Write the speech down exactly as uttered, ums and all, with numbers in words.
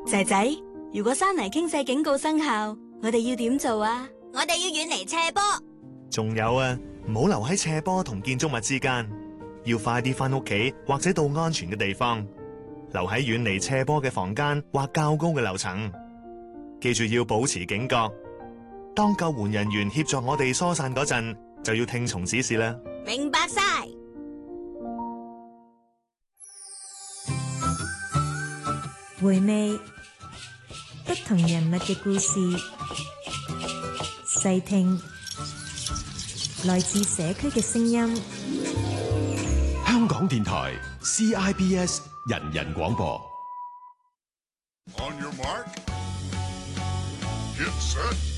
仔仔，如果山泥傾瀉警告生效，我哋要點做啊？ 我哋要遠離斜坡。 仲有啊，唔好留喺斜坡同建築物之間，要快啲返屋企或者到安全嘅地方，留喺遠離斜坡嘅房間或較高嘅樓層。記住要保持警覺，當救援人員協助我哋疏散嗰陣，就要聽從指示啦。 明白晒。 回味不同人物嘅故事，細聽來自社區嘅聲音。 香港電台 C I B S 人人廣播。 On your mark, get set.